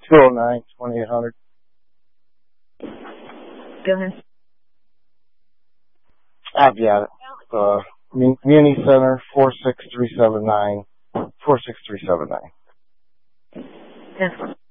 209-2800. Go ahead. I've got it. Muni Center, 46379. 46379. Yes.